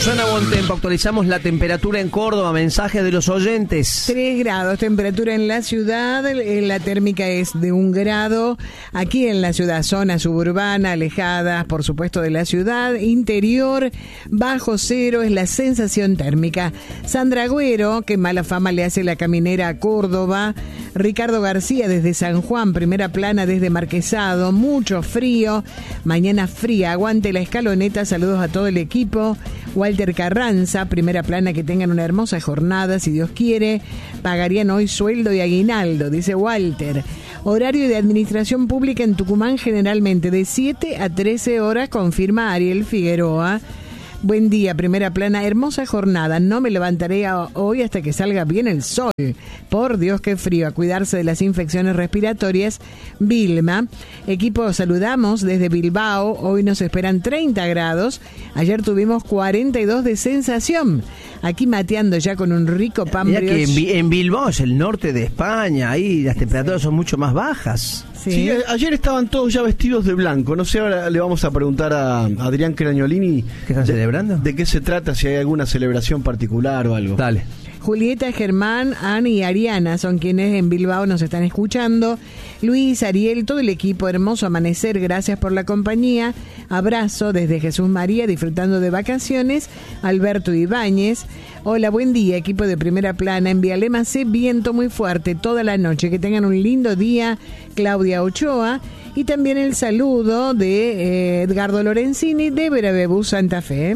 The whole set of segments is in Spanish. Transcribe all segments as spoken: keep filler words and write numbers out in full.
Susana Bontempo, actualizamos la temperatura en Córdoba, mensajes de los oyentes. tres grados, temperatura en la ciudad, la térmica es de un grado. Aquí en la ciudad, zona suburbana, alejadas, por supuesto, de la ciudad. Interior, bajo cero es la sensación térmica. Sandra Agüero, que mala fama le hace la caminera a Córdoba. Ricardo García desde San Juan, primera plana desde Marquesado, mucho frío. Mañana fría, aguante la escaloneta, saludos a todo el equipo. Walter Carranza, primera plana, que tengan una hermosa jornada, si Dios quiere. Pagarían hoy sueldo y aguinaldo, dice Walter. Horario de administración pública en Tucumán generalmente de siete a trece horas, confirma Ariel Figueroa. Buen día, primera plana, hermosa jornada. No me levantaré a hoy hasta que salga bien el sol. Por Dios, qué frío. A cuidarse de las infecciones respiratorias. Vilma. Equipo, saludamos desde Bilbao. Hoy nos esperan treinta grados. Ayer tuvimos cuarenta y dos de sensación. Aquí mateando ya con un rico pan Mirá brioche. que en, en Bilbao es el norte de España. Ahí las temperaturas son mucho más bajas. Sí. Sí, a- ayer estaban todos ya vestidos de blanco. No sé, ahora le vamos a preguntar a Adrián Cragnolini. ¿Qué están de, celebrando? ¿De qué se trata? Si hay alguna celebración particular o algo. Dale. Julieta, Germán, Ana y Ariana son quienes en Bilbao nos están escuchando. Luis, Ariel, todo el equipo, hermoso amanecer, gracias por la compañía. Abrazo desde Jesús María, disfrutando de vacaciones. Alberto Ibáñez. Hola, buen día, equipo de primera plana. En Vialema C, viento muy fuerte toda la noche. Que tengan un lindo día. Claudia Ochoa. Y también el saludo de eh, Edgardo Lorenzini de Verabebú, Santa Fe.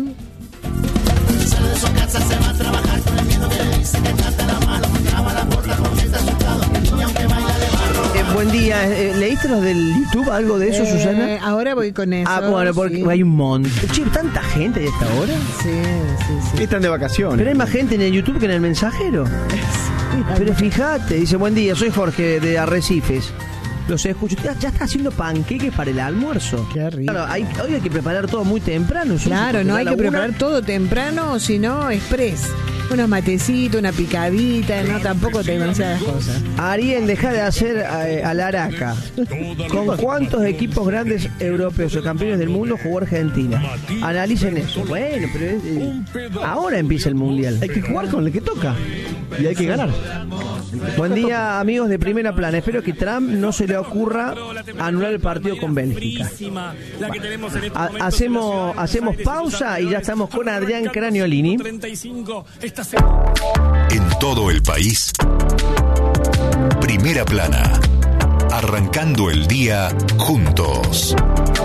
Eh, buen día. Eh, ¿Leíste los del YouTube, algo de eso, Eh, Susana? Ahora voy con eso. Ah, bueno, porque sí. hay un montón. Che, ¿tanta gente a esta hora? Sí, sí, sí. Están de vacaciones. Pero hay más gente en el YouTube que en el mensajero. Pero fíjate, dice, buen día, soy Jorge de Arrecifes. Los escucho. Ya, ya está haciendo panqueques para el almuerzo. Qué rico. Claro, hay, hoy hay que preparar todo muy temprano. Susi, Claro, porque no da hay la que una. preparar todo temprano, o si no, express. Unos matecitos, una picadita, no, tampoco te demasiadas cosas. Ariel, deja de hacer eh, alaraca. ¿Con cuántos equipos grandes europeos o campeones del mundo jugó Argentina? Analicen eso. Bueno, pero es, eh, ahora empieza el mundial. Hay que jugar con el que toca. Y hay que ganar. Buen día, amigos de Primera Plana. Espero que Trump no se le ocurra anular el partido con Bélgica. Ha- hacemos, hacemos pausa y ya estamos con Adrián Cragnolini. En todo el país, Primera Plana. Arrancando el día juntos.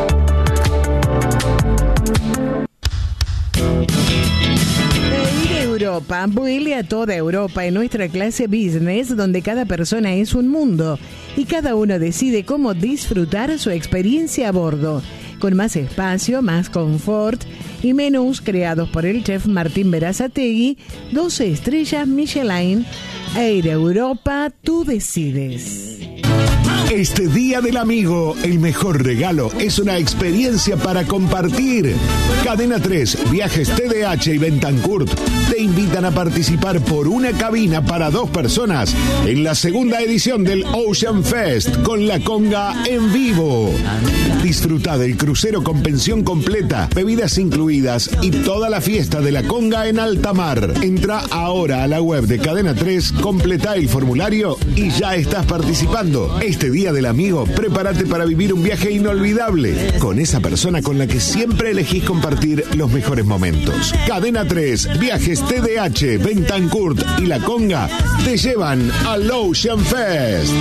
Ir a Europa, vuele a toda Europa en nuestra clase business, donde cada persona es un mundo y cada uno decide cómo disfrutar su experiencia a bordo, con más espacio, más confort y menús creados por el chef Martín Berazategui, doce estrellas Michelin. Air Europa, tú decides. Este Día del Amigo, el mejor regalo es una experiencia para compartir. Cadena tres, Viajes T D H y Bentancurt te invitan a participar por una cabina para dos personas en la segunda edición del Ocean Fest con la conga en vivo. Disfruta del crucero con pensión completa, bebidas incluidas y toda la fiesta de la conga en alta mar. Entra ahora a la web de Cadena tres, completa el formulario y ya estás participando. Este Día del Amigo, prepárate para vivir un viaje inolvidable con esa persona con la que siempre elegís compartir los mejores momentos. Cadena tres, Viajes T D H, Bentancurt y La Conga te llevan al Ocean Fest.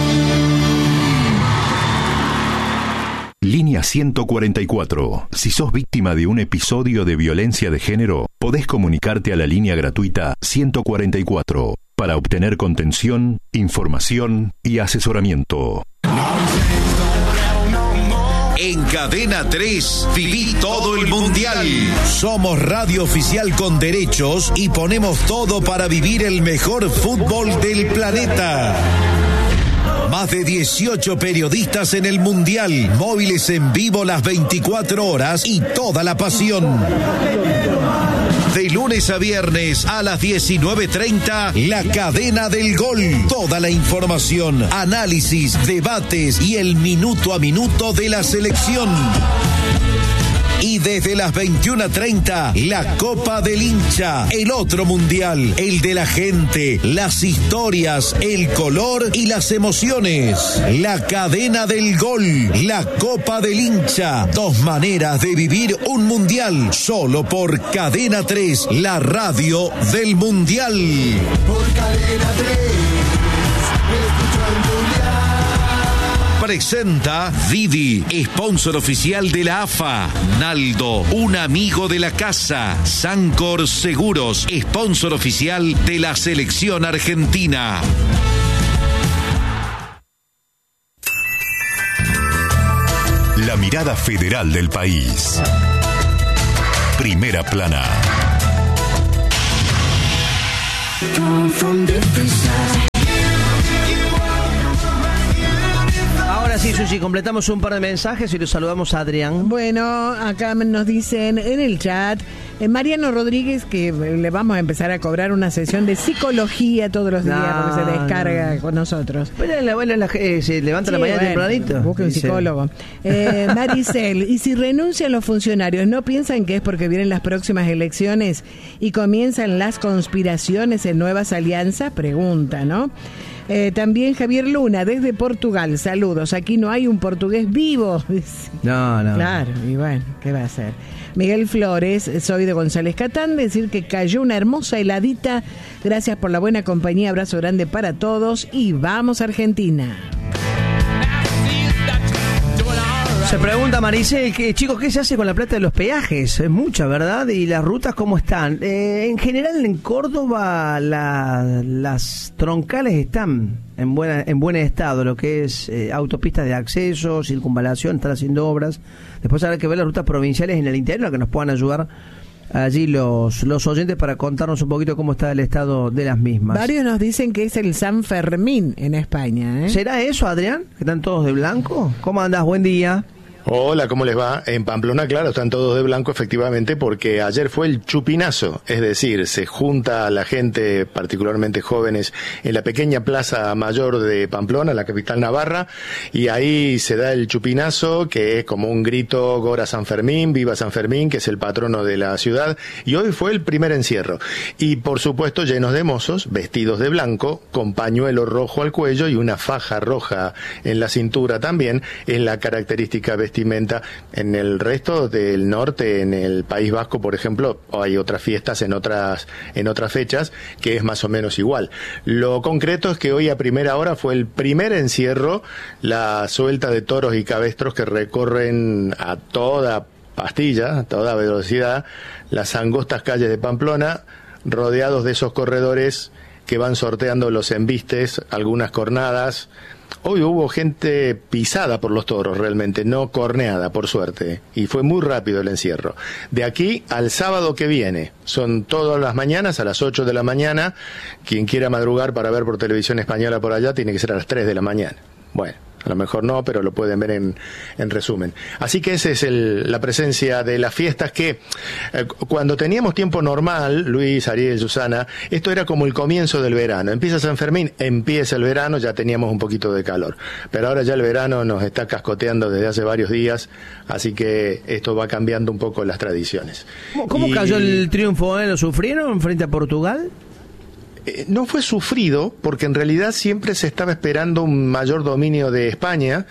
Línea ciento cuarenta y cuatro. Si sos víctima de un episodio de violencia de género, podés comunicarte a la línea gratuita ciento cuarenta y cuatro para obtener contención, información y asesoramiento. En Cadena tres, viví todo el mundial. Somos radio oficial con derechos y ponemos todo para vivir el mejor fútbol del planeta. Más de dieciocho periodistas en el mundial, móviles en vivo las veinticuatro horas y toda la pasión. De lunes a viernes a las diecinueve treinta, La Cadena del Gol. Toda la información, análisis, debates y el minuto a minuto de la selección. Y desde las veintiuna treinta, la Copa del Hincha, el otro mundial, el de la gente, las historias, el color y las emociones. La cadena del gol, la Copa del Hincha, dos maneras de vivir un mundial, solo por Cadena tres, la radio del mundial. Por Cadena tres, escucho el mundial. Presenta Didi, sponsor oficial de la A F A. Naldo, un amigo de la casa. Sancor Seguros, sponsor oficial de la selección argentina. La mirada federal del país. Primera plana. Ahora sí, Susi, completamos un par de mensajes y los saludamos a Adrián. Bueno, acá nos dicen en el chat, eh, Mariano Rodríguez, que le vamos a empezar a cobrar una sesión de psicología todos los días, No, porque se descarga no. con nosotros. Bueno, la abuela la- eh, se levanta Sí, la mañana bueno, tempranito. busque un Dice, psicólogo. Eh, Maricel, ¿y si renuncian los funcionarios, no piensan que es porque vienen las próximas elecciones y comienzan las conspiraciones en nuevas alianzas? Pregunta, ¿no? Eh, también Javier Luna, desde Portugal, saludos. Aquí no hay un portugués vivo. No, no. Claro, y bueno, ¿qué va a hacer? Miguel Flores, soy de González Catán, decir que cayó una hermosa heladita. Gracias por la buena compañía, abrazo grande para todos y vamos a Argentina. Se pregunta Maricel, que, chicos, ¿qué se hace con la plata de los peajes? Es mucha, ¿verdad? ¿Y las rutas cómo están? Eh, en general en Córdoba la- las troncales están en buena en buen estado, lo que es eh, autopistas de acceso, circunvalación, están haciendo obras. Después habrá que ver las rutas provinciales en el interior, que nos puedan ayudar allí los, los oyentes para contarnos un poquito cómo está el estado de las mismas. Varios nos dicen que es el San Fermín en España, ¿eh? ¿Será eso, Adrián? ¿Que están todos de blanco? ¿Cómo andás? Buen día. Hola, ¿cómo les va? En Pamplona, claro, están todos de blanco efectivamente porque ayer fue el chupinazo, es decir, se junta a la gente, particularmente jóvenes, en la pequeña plaza mayor de Pamplona, la capital navarra, y ahí se da el chupinazo, que es como un grito, Gora San Fermín, viva San Fermín, que es el patrono de la ciudad, y hoy fue el primer encierro. Y por supuesto llenos de mozos, vestidos de blanco, con pañuelo rojo al cuello y una faja roja en la cintura también, es la característica vestimenta. En el resto del norte, en el País Vasco, por ejemplo, hay otras fiestas en otras en otras fechas que es más o menos igual. Lo concreto es que hoy a primera hora fue el primer encierro, la suelta de toros y cabestros que recorren a toda pastilla, a toda velocidad, las angostas calles de Pamplona, rodeados de esos corredores que van sorteando los embistes, algunas cornadas. Hoy hubo gente pisada por los toros, realmente, no corneada, por suerte, y fue muy rápido el encierro. De aquí al sábado que viene, son todas las mañanas, a las ocho de la mañana, quien quiera madrugar para ver por televisión española por allá, tiene que ser a las tres de la mañana. Bueno, a lo mejor no, pero lo pueden ver en, en resumen. Así que esa es el, la presencia de las fiestas que, eh, cuando teníamos tiempo normal, Luis, Ariel, Susana, esto era como el comienzo del verano. Empieza San Fermín, empieza el verano, ya teníamos un poquito de calor. Pero ahora ya el verano nos está cascoteando desde hace varios días, así que esto va cambiando un poco las tradiciones. ¿Cómo, cómo Y- cayó el triunfo? ¿Eh? ¿Lo sufrieron frente a Portugal? Eh, no fue sufrido, porque en realidad siempre se estaba esperando un mayor dominio de España,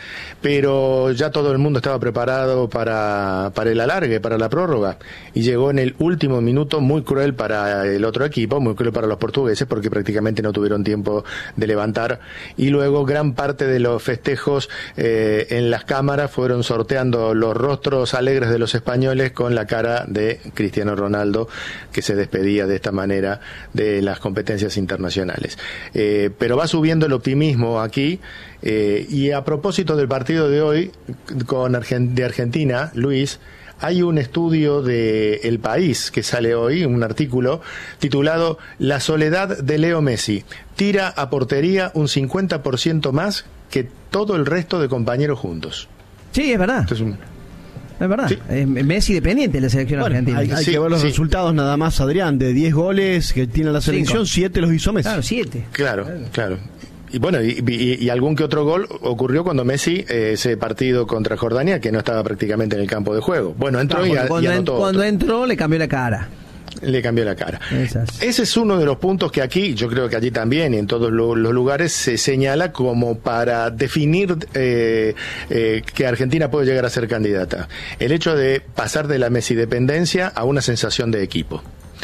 pero ya todo el mundo estaba preparado para, para el alargue, para la prórroga, y llegó en el último minuto, muy cruel para el otro equipo, muy cruel para los portugueses, porque prácticamente no tuvieron tiempo de levantar, y luego gran parte de los festejos eh, en las cámaras fueron sorteando los rostros alegres de los españoles con la cara de Cristiano Ronaldo, que se despedía de esta manera de las competencias internacionales. Eh, pero va subiendo el optimismo aquí, eh, y a propósito del partido de hoy con Argen- de Argentina, Luis, hay un estudio de El País que sale hoy, un artículo titulado La soledad de Leo Messi. Tira a portería un cincuenta por ciento más que todo el resto de compañeros juntos. Sí, es verdad. Esto es un- Es verdad. Sí. Es Messi dependiente de la selección Bueno, argentina. hay, hay Sí, que ver los sí. resultados nada más, Adrián. De diez goles que tiene la selección, Cinco. siete los hizo Messi. Claro, siete. Claro, claro. Y bueno, y, y, y algún que otro gol ocurrió cuando Messi, eh, ese partido contra Jordania, que no estaba prácticamente en el campo de juego. Bueno, entró no, y, a, cuando, y anotó. Cuando entró le cambió la cara. Le cambió la cara. Esas. Ese es uno de los puntos que aquí, yo creo que allí también y en todos lo, los lugares se señala como para definir eh, eh, que Argentina puede llegar a ser candidata. El hecho de pasar de la Messi dependencia a una sensación de equipo.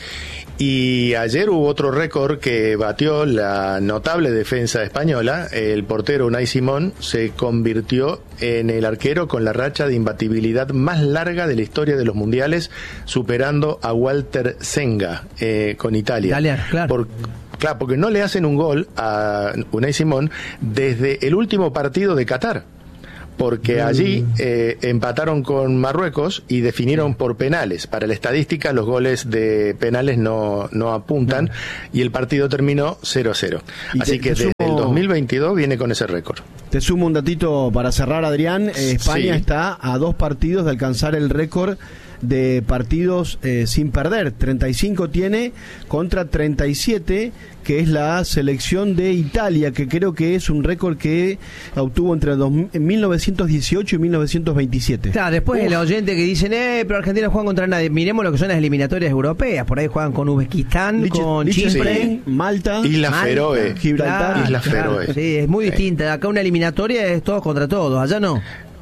Y ayer hubo otro récord que batió la notable defensa española. El portero Unai Simón se convirtió en el arquero con la racha de imbatibilidad más larga de la historia de los mundiales, superando a Walter Zenga eh, con Italia. Italia, claro. Por, claro, porque no le hacen un gol a Unai Simón desde el último partido de Qatar. Porque allí eh, empataron con Marruecos y definieron por penales. Para la estadística los goles de penales no, no apuntan, no. Y el partido terminó cero a cero. Así te, que te desde sumo, el dos mil veintidós viene con ese récord. Te sumo un datito para cerrar, Adrián. Eh, España sí. está a dos partidos de alcanzar el récord de partidos eh, sin perder. treinta y cinco tiene contra treinta y siete, que es la selección de Italia, que creo que es un récord que obtuvo entre dos, mil novecientos dieciocho y mil novecientos veintisiete. Claro, después Uf. el oyente que dicen, eh, pero Argentina juega contra nadie. Miremos lo que son las eliminatorias europeas. Por ahí juegan con Uzbekistán, Liche, con Liche, Chipre, sí. Malta, Islas Feroe, Gibraltar. Claro, Islas claro, Feroe. Sí, es muy sí. distinta. Acá una eliminatoria es todos contra todos, allá no.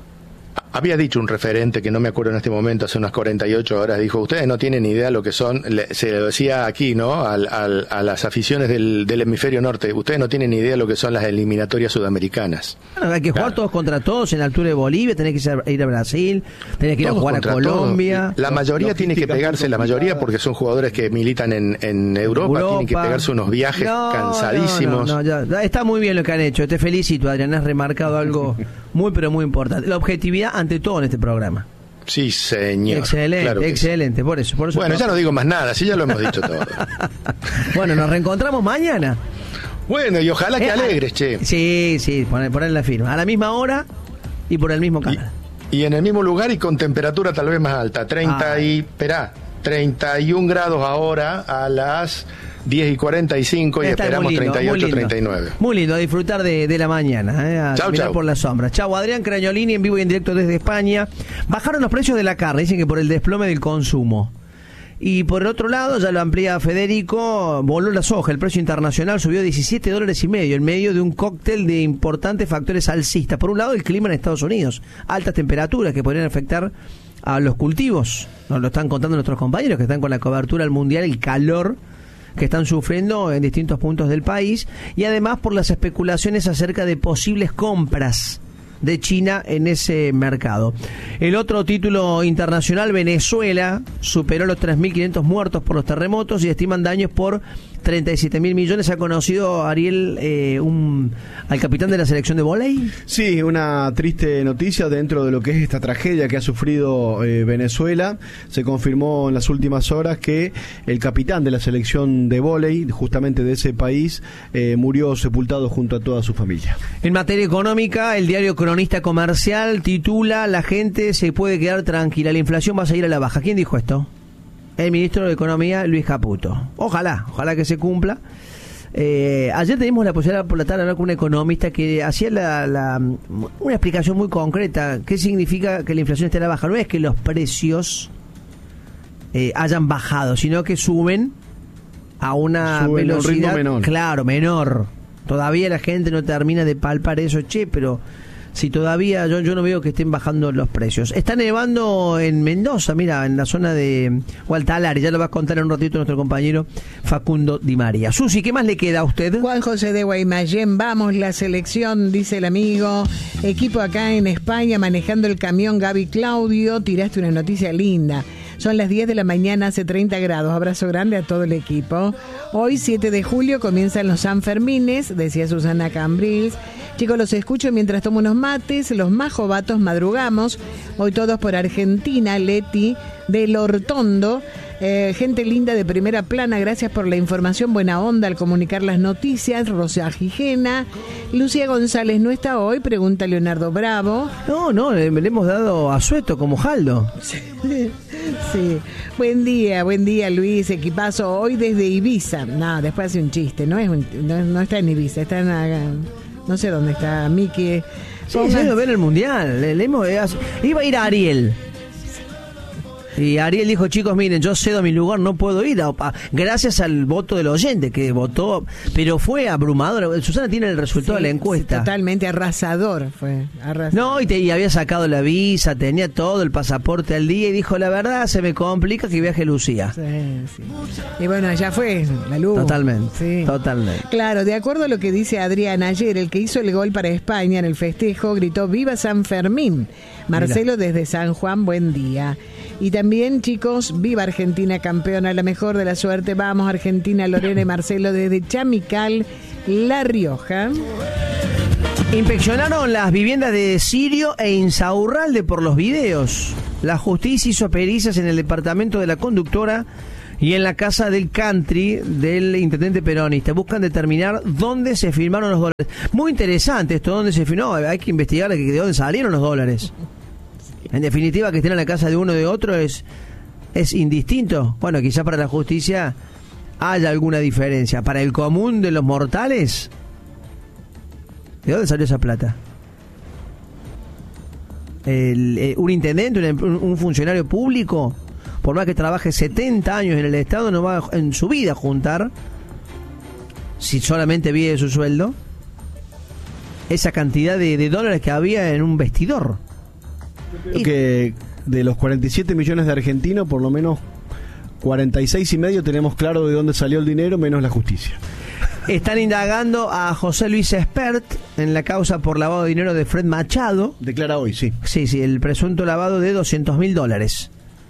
Había dicho un referente que no me acuerdo en este momento, hace unas cuarenta y ocho horas, dijo, ustedes no tienen idea lo que son, le, se lo decía aquí, ¿no? Al, al, a las aficiones del, del hemisferio norte, ustedes no tienen idea lo que son las eliminatorias sudamericanas. Bueno, hay que jugar claro. todos contra todos en la altura de Bolivia, tenés que ir a Brasil, tenés que ir todos a jugar a Colombia. Todos. La mayoría los, tiene que pegarse, la mayoría porque son jugadores que militan en, en Europa, Europa, tienen que pegarse unos viajes no, cansadísimos. No, no, no, ya, está muy bien lo que han hecho, te felicito, Adrián, has remarcado algo muy pero muy importante. La objetividad ante todo en este programa. Sí, señor. Excelente, claro excelente, sí. por eso, por eso. Bueno, ya no digo más nada, sí, ya lo hemos dicho todo. Bueno, nos reencontramos mañana. Bueno, y ojalá que eh, alegres, che. Sí, sí, poner, poner la firma. A la misma hora y por el mismo canal. Y, y en el mismo lugar y con temperatura tal vez más alta. treinta ah. y, esperá, treinta y un grados ahora a las diez y cuarenta y cinco y Está esperamos lindo, treinta y ocho, treinta y nueve. Muy lindo, a disfrutar de, de la mañana, eh, a chau, mirar chau. por las sombras. Chau, Adrián Crañolini en vivo y en directo desde España. Bajaron los precios de la carne, dicen que por el desplome del consumo. Y por el otro lado, ya lo amplía Federico, voló la soja, el precio internacional subió diecisiete dólares y medio en medio de un cóctel de importantes factores alcistas. Por un lado, el clima en Estados Unidos, altas temperaturas que podrían afectar a los cultivos. Nos lo están contando nuestros compañeros que están con la cobertura al mundial, el calor que están sufriendo en distintos puntos del país, y además por las especulaciones acerca de posibles compras de China en ese mercado. El otro título internacional, Venezuela, superó los tres mil quinientos muertos por los terremotos y estiman daños por treinta y siete mil millones. ¿Ha conocido, Ariel, eh, un, al capitán de la selección de vóley? Sí, una triste noticia dentro de lo que es esta tragedia que ha sufrido eh, Venezuela. Se confirmó en las últimas horas que el capitán de la selección de vóley, justamente de ese país, eh, murió sepultado junto a toda su familia. En materia económica, el diario Cronista Comercial titula: la gente se puede quedar tranquila, la inflación va a seguir a la baja. ¿Quién dijo esto? El ministro de Economía, Luis Caputo. Ojalá, ojalá que se cumpla. Eh, ayer teníamos la posibilidad por la tarde de hablar con un economista que hacía la, la, una explicación muy concreta. ¿Qué significa que la inflación esté a la baja? No es que los precios eh, hayan bajado, sino que suben a una suben velocidad, a un ritmo menor. Claro, menor. Todavía la gente no termina de palpar eso, che, pero si todavía yo, yo no veo que estén bajando los precios. Está nevando en Mendoza, mira, en la zona de Hualtalare, ya lo va a contar en un ratito nuestro compañero Facundo Di María. Susi, ¿qué más le queda a usted? Juan José de Guaymallén, vamos, la selección, dice el amigo. Equipo acá en España manejando el camión, Gaby Claudio, tiraste una noticia linda. Son las diez de la mañana, hace treinta grados. Abrazo grande a todo el equipo. Hoy, siete de julio, comienzan los Sanfermines, decía Susana Cambrils. Chicos, los escucho mientras tomo unos mates. Los más jovatos madrugamos. Hoy todos por Argentina. Leti del Hortondo. Eh, gente linda de primera plana, gracias por la información, buena onda al comunicar las noticias. Rosa Gijena. Lucía González no está hoy, pregunta Leonardo Bravo. No, no, le, le hemos dado asueto como Jaldo. Sí. Sí, buen día, buen día Luis, equipazo, hoy desde Ibiza. No, después hace un chiste, no es un, no, no está en Ibiza, está en uh, no sé dónde está Miki. Sí, se ha ido a ver el mundial. Le, le hemos, iba a ir a Ariel. Y Ariel dijo, chicos, miren, yo cedo mi lugar, no puedo ir, a, a, gracias al voto del oyente que votó, pero fue abrumador. Susana tiene el resultado sí, de la encuesta. Sí, totalmente arrasador fue. Arrasador. No, y, te, y había sacado la visa, tenía todo el pasaporte al día y dijo, la verdad, se me complica que viaje Lucía. Sí, sí. Y bueno, allá fue la luz. Totalmente, sí. totalmente. Claro, de acuerdo a lo que dice Adrián ayer, el que hizo el gol para España en el festejo gritó, ¡Viva San Fermín! Marcelo Mira. Desde San Juan, buen día. Y también, chicos, viva Argentina campeona, la mejor de la suerte. Vamos, Argentina, Lorena y Marcelo desde Chamical, La Rioja. Inspeccionaron las viviendas de Sirio e Insaurralde por los videos. La justicia hizo pericias en el departamento de la conductora y en la casa del country del intendente peronista. Buscan determinar dónde se firmaron los dólares. Muy interesante esto, dónde se firmó. Hay que investigar de dónde salieron los dólares. En definitiva, que estén en la casa de uno o de otro es, es indistinto. Bueno, quizás para la justicia haya alguna diferencia. Para el común de los mortales, ¿de dónde salió esa plata? El, eh, un intendente, un, un funcionario público, por más que trabaje setenta años en el Estado, no va en su vida a juntar, si solamente vive de su sueldo, esa cantidad de, de dólares que había en un vestidor. Creo que de los cuarenta y siete millones de argentinos, por lo menos cuarenta y seis y medio tenemos claro de dónde salió el dinero, menos la justicia. Están indagando a José Luis Espert en la causa por lavado de dinero de Fred Machado. Declara hoy, sí. Sí, sí, el presunto lavado de doscientos mil dólares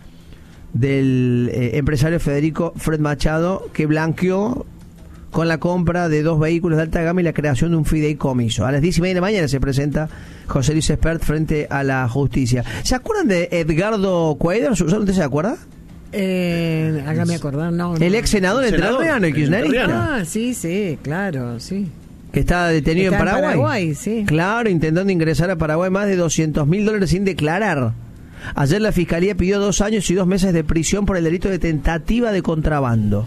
del eh, empresario Federico Fred Machado, que blanqueó con la compra de dos vehículos de alta gama y la creación de un fideicomiso. A las diez y media de la mañana se presenta José Luis Espert frente a la justicia. ¿Se acuerdan de Edgardo Cuadras? ¿Usted se acuerda? Eh, hágame acordar, no. El no. ex senador entrerriano, el kirchnerista. Ah, sí, sí, claro, sí. Que está detenido está en Paraguay. En Paraguay, sí. Claro, intentando ingresar a Paraguay más de doscientos mil dólares sin declarar. Ayer la Fiscalía pidió dos años y dos meses de prisión por el delito de tentativa de contrabando.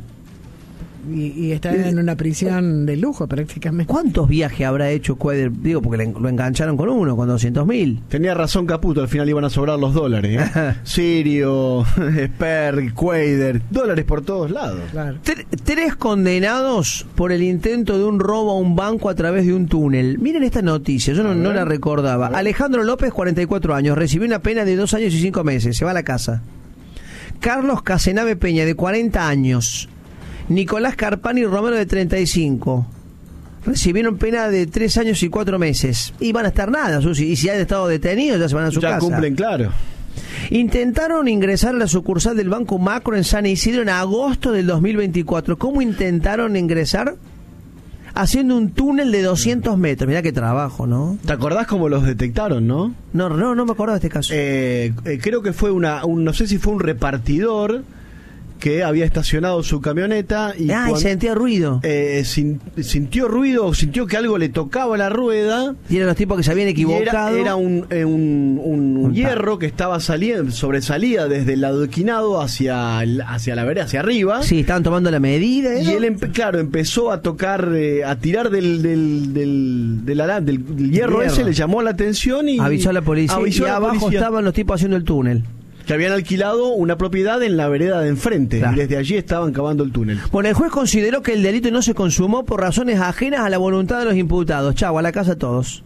Y, y está en una prisión de lujo prácticamente. ¿Cuántos viajes habrá hecho Cuadr? Digo, porque le, lo engancharon con uno, con doscientos mil. Tenía razón Caputo, al final iban a sobrar los dólares. ¿eh? Sirio, Esper, Cuadr, dólares por todos lados. Claro. Tre- tres condenados por el intento de un robo a un banco a través de un túnel. Miren esta noticia, yo no, no la recordaba. Alejandro López, cuarenta y cuatro años, recibió una pena de dos años y cinco meses, se va a la casa. Carlos Casenave Peña, de cuarenta años. Nicolás Carpani Romero, de treinta y cinco. Recibieron pena de tres años y cuatro meses. Y van a estar nada, Susi. Y si han estado detenidos, ya se van a su ya casa. Ya cumplen, claro. Intentaron ingresar a la sucursal del Banco Macro en San Isidro en agosto del dos mil veinticuatro. ¿Cómo intentaron ingresar? Haciendo un túnel de doscientos metros. Mirá qué trabajo, ¿no? ¿Te acordás cómo los detectaron, no? No, no, no me acordaba de este caso. Eh, eh, creo que fue una, un, no sé si fue un repartidor que había estacionado su camioneta y, ah, cuando, y sentía ruido. Eh, sin, sintió ruido o sintió que algo le tocaba la rueda. Y eran los tipos que se habían equivocado. Era, era un, eh, un, un, un hierro que estaba saliendo, sobresalía desde el adoquinado hacia, el, hacia la vereda, hacia arriba. Sí, estaban tomando la medida. Y ¿no? él, empe, claro, empezó a tocar, eh, a tirar del, del, del, del, del, del, del hierro, hierro ese, le llamó la atención y avisó a la policía. Avisó y a la abajo policía. Estaban los tipos haciendo el túnel. Que habían alquilado una propiedad en la vereda de enfrente, claro. Y desde allí estaban cavando el túnel. Bueno, el juez consideró que el delito no se consumó por razones ajenas a la voluntad de los imputados. Chau, a la casa todos.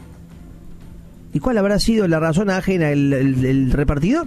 ¿Y cuál habrá sido la razón ajena? ¿El, el, el repartidor?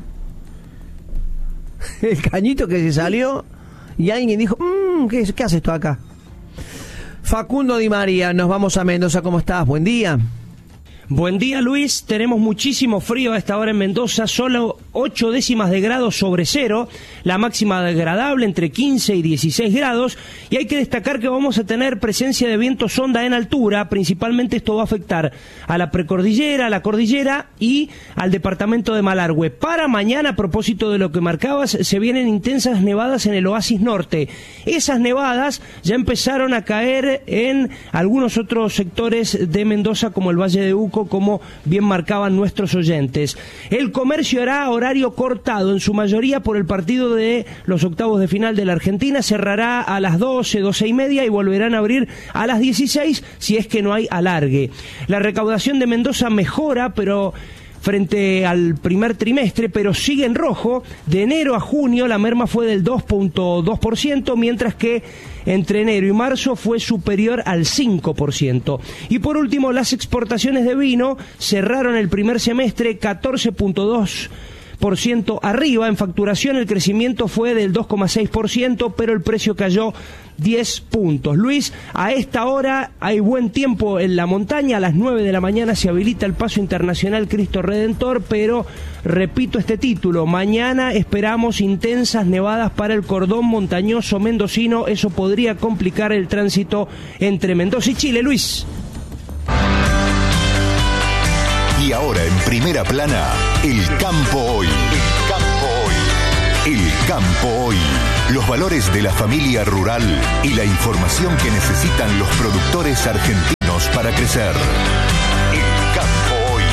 El cañito que se salió y alguien dijo, mmm, ¿qué, ¿qué haces tú acá? Facundo Di María, nos vamos a Mendoza. ¿Cómo estás? Buen día. Buen día, Luis. Tenemos muchísimo frío a esta hora en Mendoza, solo ocho décimas de grado sobre cero, la máxima agradable entre quince y dieciséis grados, y hay que destacar que vamos a tener presencia de viento sonda en altura. Principalmente esto va a afectar a la precordillera, a la cordillera y al departamento de Malargüe. Para mañana, a propósito de lo que marcabas, se vienen intensas nevadas en el oasis norte. Esas nevadas ya empezaron a caer en algunos otros sectores de Mendoza, como el Valle de Uco, como bien marcaban nuestros oyentes. El comercio hará horario cortado, en su mayoría por el partido de los octavos de final de la Argentina. Cerrará a las doce, doce y media y volverán a abrir a las dieciséis si es que no hay alargue. La recaudación de Mendoza mejora, pero frente al primer trimestre, pero sigue en rojo. De enero a junio la merma fue del dos punto dos por ciento, mientras que entre enero y marzo fue superior al cinco por ciento. Y por último, las exportaciones de vino cerraron el primer semestre catorce punto dos por ciento arriba. En facturación el crecimiento fue del dos coma seis por ciento, pero el precio cayó diez puntos. Luis, a esta hora hay buen tiempo en la montaña. A las nueve de la mañana se habilita el paso internacional Cristo Redentor, pero repito este título: mañana esperamos intensas nevadas para el cordón montañoso mendocino. Eso podría complicar el tránsito entre Mendoza y Chile. Luis. Y ahora en primera plana, el campo hoy. El campo hoy. El campo hoy. Los valores de la familia rural y la información que necesitan los productores argentinos para crecer. El campo hoy.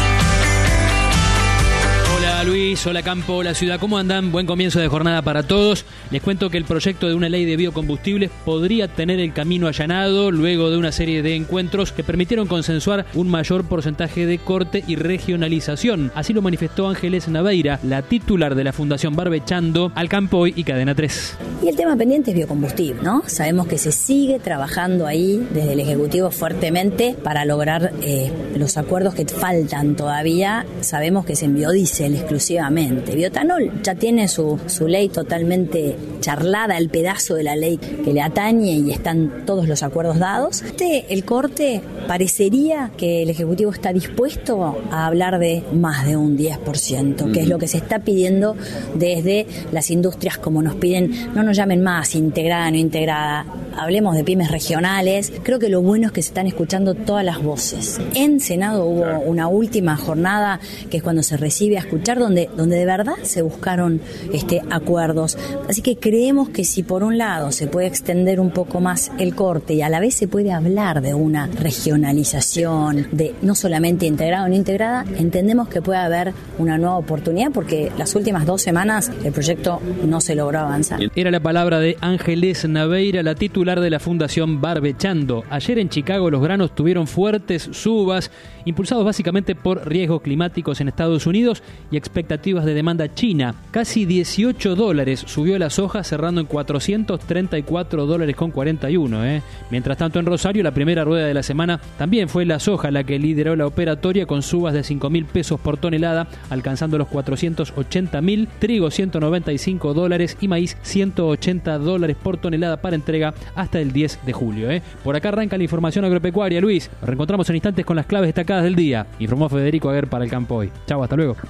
Hola Luis, hola campo, hola ciudad, ¿cómo andan? Buen comienzo de jornada para todos. Les cuento que el proyecto de una ley de biocombustibles podría tener el camino allanado luego de una serie de encuentros que permitieron consensuar un mayor porcentaje de corte y regionalización. Así lo manifestó Ángeles Naveira, la titular de la Fundación Barbechando, al Campo Hoy y Cadena tres. Y el tema pendiente es biocombustible, ¿no? Sabemos que se sigue trabajando ahí desde el Ejecutivo fuertemente para lograr eh, los acuerdos que faltan todavía. Sabemos que es en biodiesel exclusivamente. Biotanol ya tiene su, su ley totalmente charlada, el pedazo de la ley que le atañe, y están todos los acuerdos dados. Este, el corte, parecería que el Ejecutivo está dispuesto a hablar de más de un diez por ciento, que es lo que se está pidiendo desde las industrias, como nos piden, no nos llamen más integrada, no integrada, hablemos de pymes regionales. Creo que lo bueno es que se están escuchando todas las voces. En Senado hubo una última jornada, que es cuando se recibe a escuchar, donde, donde de verdad se buscaron este, acuerdos. Así que creemos que si por un lado se puede extender un poco más el corte y a la vez se puede hablar de una regionalización, de no solamente integrada o no integrada, entendemos que puede haber una nueva oportunidad, porque las últimas dos semanas el proyecto no se logró avanzar. Era la palabra de Ángeles Naveira, la titular de la Fundación Barbechando. Ayer en Chicago los granos tuvieron fuertes subas, impulsados básicamente por riesgos climáticos en Estados Unidos y expectativas de demanda china. Casi dieciocho dólares subió la soja, cerrando en cuatrocientos treinta y cuatro dólares con cuarenta y uno. ¿eh? Mientras tanto, en Rosario, la primera rueda de la semana también fue la soja la que lideró la operatoria, con subas de cinco mil pesos por tonelada, alcanzando los cuatrocientos ochenta mil, trigo ciento noventa y cinco dólares y maíz ciento ochenta dólares por tonelada para entrega hasta el diez de julio. ¿eh? Por acá arranca la información agropecuaria, Luis. Nos reencontramos en instantes con las claves destacadas del día. Informó Federico Aguer para el Campo Hoy. Chau, hasta luego.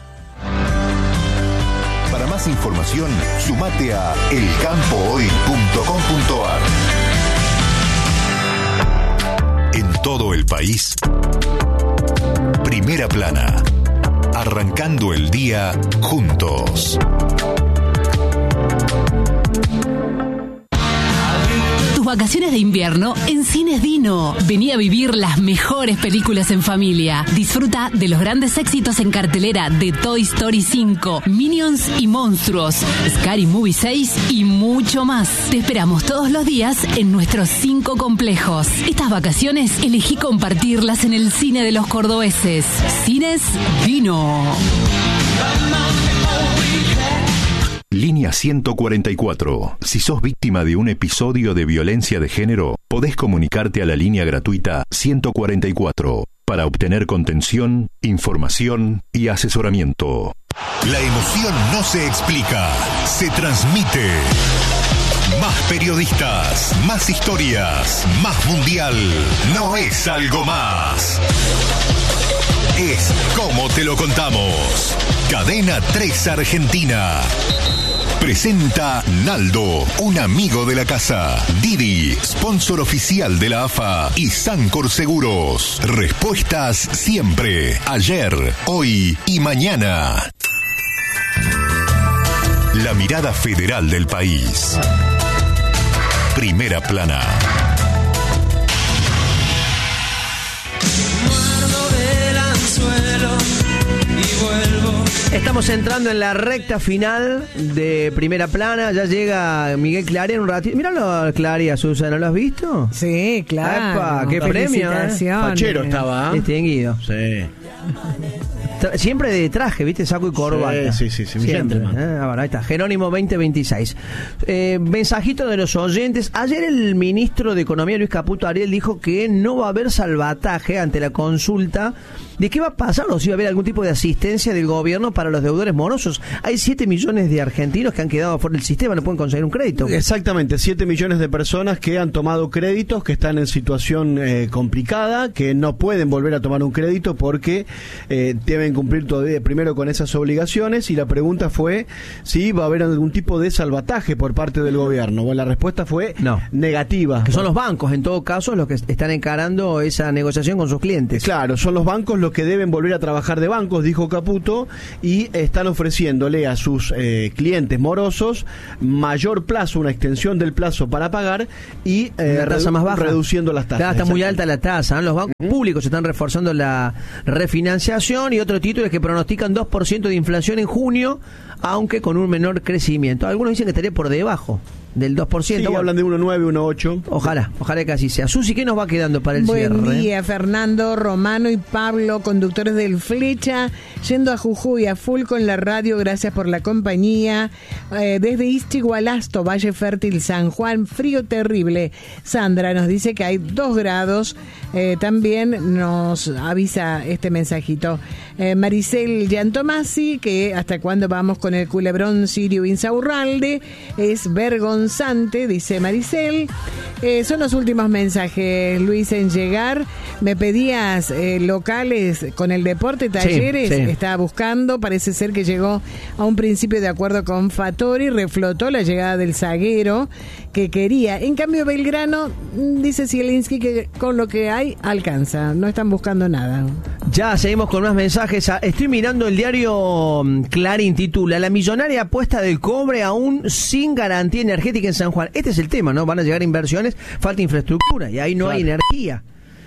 Para más información, sumate a el campo hoy punto com punto a r. En todo el país, Primera Plana. Arrancando el día juntos. Vacaciones de invierno en Cines Dino. Vení a vivir las mejores películas en familia. Disfruta de los grandes éxitos en cartelera de Toy Story cinco, Minions y Monstruos, Scary Movie seis y mucho más. Te esperamos todos los días en nuestros cinco complejos. Estas vacaciones elegí compartirlas en el cine de los cordobeses. Cines Dino. Línea ciento cuarenta y cuatro. Si sos víctima de un episodio de violencia de género, podés comunicarte a la línea gratuita ciento cuarenta y cuatro para obtener contención, información y asesoramiento. La emoción no se explica, se transmite. Más periodistas, más historias, más mundial. No es algo más. Es como te lo contamos. Cadena tres Argentina. Presenta Naldo, un amigo de la casa. Didi, sponsor oficial de la A F A. Y Sancor Seguros. Respuestas siempre. Ayer, hoy y mañana. La mirada federal del país. Primera plana. Estamos entrando en la recta final de Primera Plana. Ya llega Miguel Claria en un ratito. Míralo, Claria, Susana, ¿lo has visto? Sí, claro. ¡Epa! ¡Qué premio! ¿eh? Fachero estaba. Distinguido. Sí. Tra- siempre de traje, ¿viste? Saco y corbata. Sí, sí, sí. sí Siempre, gentleman. ¿eh? Ahora, ahí está. Jerónimo veinte veintiséis. Eh, mensajito de los oyentes. Ayer el ministro de Economía, Luis Caputo Ariel, dijo que no va a haber salvataje ante la consulta de qué va a pasar o si va a haber algún tipo de asistencia del gobierno para los deudores morosos. Hay siete millones de argentinos que han quedado fuera del sistema, no pueden conseguir un crédito. Exactamente, siete millones de personas que han tomado créditos, que están en situación eh, complicada, que no pueden volver a tomar un crédito porque eh, deben cumplir todavía primero con esas obligaciones, y la pregunta fue si va a haber algún tipo de salvataje por parte del gobierno. Bueno, la respuesta fue no. negativa. Que son los bancos, en todo caso, los que están encarando esa negociación con sus clientes. Claro, son los bancos los que deben volver a trabajar de bancos, dijo Caputo, y están ofreciéndole a sus eh, clientes morosos mayor plazo, una extensión del plazo para pagar y eh, una tasa redu- más baja, reduciendo las tasas. Claro, está muy alta la tasa, ¿eh? Los bancos uh-huh. públicos están reforzando la refinanciación, y otro título es que pronostican dos por ciento de inflación en junio, aunque con un menor crecimiento. Algunos dicen que estaría por debajo del dos por ciento. Sí, bueno, hablan de uno coma nueve, uno coma ocho. Ojalá, ojalá que así sea. Susi, ¿qué nos va quedando para el Buen cierre? Buen día, Fernando, Romano y Pablo, conductores del Flecha, yendo a Jujuy a full con la radio, gracias por la compañía. Eh, desde Istigualasto, Valle Fértil, San Juan, frío terrible. Sandra nos dice que hay dos grados, eh, también nos avisa este mensajito. Eh, Maricel Giantomasi, que hasta cuándo vamos con el culebrón Sirio Insaurralde, es vergonzante. Dice Maricel. Eh, son los últimos mensajes, Luis, en llegar. Me pedías eh, locales con el deporte, talleres. Sí, sí. Estaba buscando. Parece ser que llegó a un principio de acuerdo con Fattori. Reflotó la llegada del zaguero que quería. En cambio, Belgrano, dice Zielinski que con lo que hay alcanza. No están buscando nada. Ya seguimos con más mensajes. Estoy mirando el diario Clarín, titula: La millonaria apuesta del cobre aún sin garantía energética en San Juan. Este es el tema, ¿no? Van a llegar inversiones, falta infraestructura y ahí no claro. hay energía.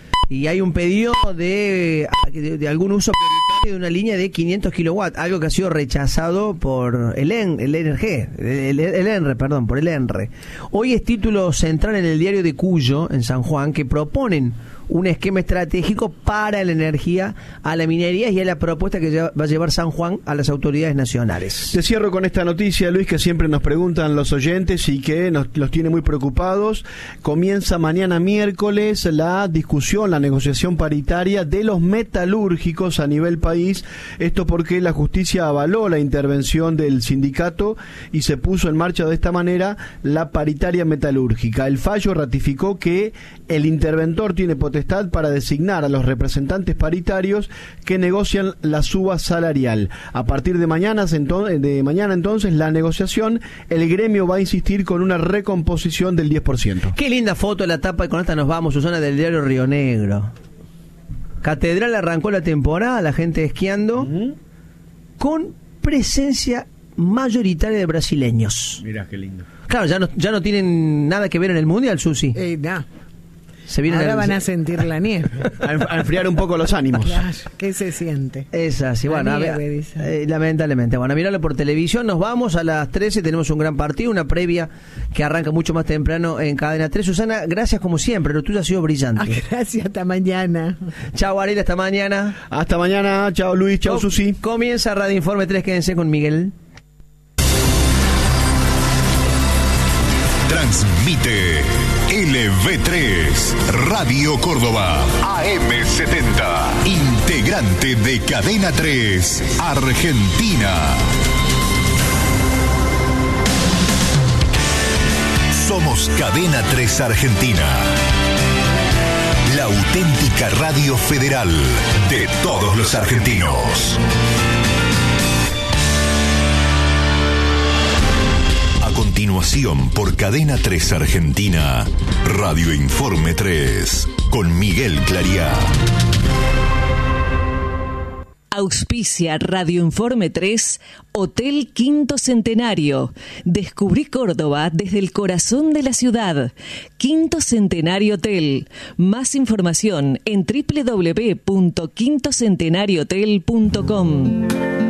Y hay un pedido de, de, de algún uso prioritario de una línea de quinientos kilowatts, algo que ha sido rechazado por el, en, el N R G, el, el ENRE, perdón, por el ENRE. Hoy es título central en el diario de Cuyo, en San Juan, que proponen un esquema estratégico para la energía a la minería, y es la propuesta que va a llevar San Juan a las autoridades nacionales. Te cierro con esta noticia, Luis, que siempre nos preguntan los oyentes y que nos los tiene muy preocupados. Comienza mañana miércoles la discusión, la negociación paritaria de los metalúrgicos a nivel país. Esto porque la justicia avaló la intervención del sindicato y se puso en marcha de esta manera la paritaria metalúrgica. El fallo ratificó que el interventor tiene potencial para designar a los representantes paritarios que negocian la suba salarial. A partir de mañana, de mañana entonces, la negociación, el gremio va a insistir con una recomposición del diez por ciento. Qué linda foto de la tapa, y con esta nos vamos, Susana, del diario Río Negro. Catedral arrancó la temporada, la gente esquiando, uh-huh. con presencia mayoritaria de brasileños. Mirá qué lindo. Claro, ya no, ya no tienen nada que ver en el Mundial, Susi. Eh, no. Se viene Ahora a, van a sentir la nieve. A enfriar un poco los ánimos. Claro, ¿qué se siente? Es así, bueno, a ver, eh, lamentablemente. Bueno, a mirarlo por televisión. Nos vamos a las trece, tenemos un gran partido, una previa que arranca mucho más temprano en Cadena tres. Susana, gracias como siempre, lo tuyo ha sido brillante. Ah, gracias, hasta mañana. Chao, Ariel, hasta mañana. Hasta mañana, chao Luis, chao Susi. Comienza Radio Informe tres, quédense con Miguel. Transmite L V tres, Radio Córdoba, A M setenta, integrante de Cadena tres, Argentina. Somos Cadena tres Argentina. La auténtica radio federal de todos los argentinos. A continuación, por Cadena tres Argentina, Radio Informe tres, con Miguel Clariá. Auspicia Radio Informe tres, Hotel Quinto Centenario. Descubrí Córdoba desde el corazón de la ciudad. Quinto Centenario Hotel. Más información en doble u doble u doble u punto quinto centenario hotel punto com.